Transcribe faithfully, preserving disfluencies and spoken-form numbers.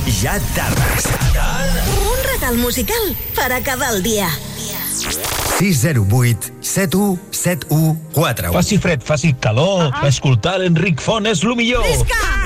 ja tardes. Un regal musical per acabar el dia. sis zero vuit set u set u quatre u. Faci fred, faci calor, uh-huh. Escoltar l'Enric Font és el millor. Visca!